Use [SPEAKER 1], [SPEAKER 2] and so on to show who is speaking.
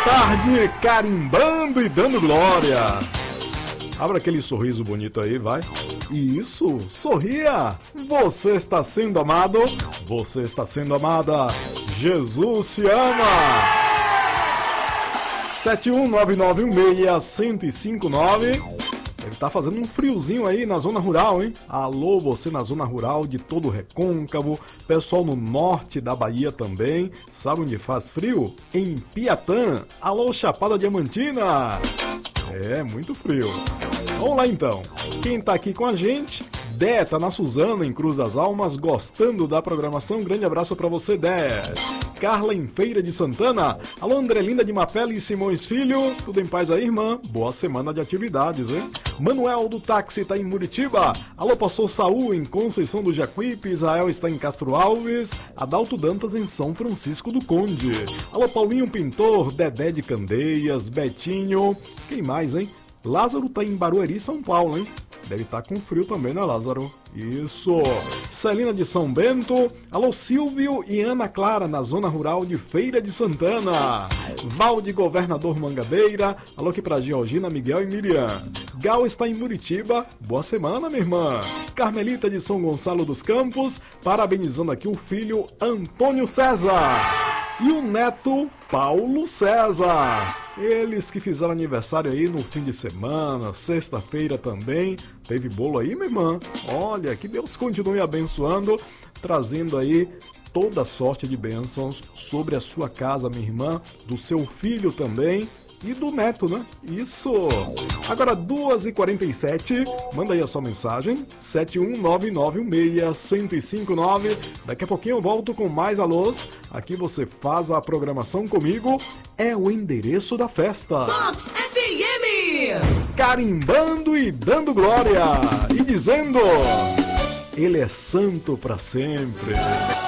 [SPEAKER 1] tarde, carimbando e dando glória. Abra aquele sorriso bonito aí, vai. Isso, sorria. Você está sendo amado. Você está sendo amada. Jesus te ama. 71991611059. Ele tá fazendo um friozinho aí na zona rural, hein? Alô, você na zona rural de todo o Recôncavo, pessoal no norte da Bahia também. Sabe onde faz frio? Em Piatã. Alô, Chapada Diamantina. É, muito frio. Vamos lá então. Quem tá aqui com a gente? Dé, tá na Suzana, em Cruz das Almas, gostando da programação. Grande abraço pra você, Dé. Carla em Feira de Santana. Alô, Andrelinda de Mapele e Simões Filho. Tudo em paz aí, irmã? Boa semana de atividades, hein? Manuel do Táxi tá em Muritiba. Alô, Pastor Saul em Conceição do Jacuípe. Israel está em Castro Alves. Adalto Dantas em São Francisco do Conde. Alô, Paulinho Pintor, Dedé de Candeias, Betinho. Quem mais, hein? Lázaro tá em Barueri, São Paulo, hein? Deve estar com frio também, né, Lázaro? Isso! Celina de São Bento. Alô, Silvio e Ana Clara, na zona rural de Feira de Santana. Valde Governador Mangabeira. Alô, aqui pra Georgina, Miguel e Miriam. Gal está em Muritiba. Boa semana, minha irmã. Carmelita de São Gonçalo dos Campos. Parabenizando aqui o filho Antônio César. E o neto Paulo César. Eles que fizeram aniversário aí no fim de semana, sexta-feira também. Teve bolo aí, minha irmã? Olha, que Deus continue abençoando, trazendo aí toda sorte de bênçãos sobre a sua casa, minha irmã, do seu filho também e do neto, né? Isso! Agora 2h47, manda aí a sua mensagem, 71991611059. Daqui a pouquinho eu volto com mais alôs. Aqui você faz a programação comigo, é o endereço da festa.
[SPEAKER 2] Vox FM!
[SPEAKER 1] Carimbando e dando glória, e dizendo, Ele é santo para sempre.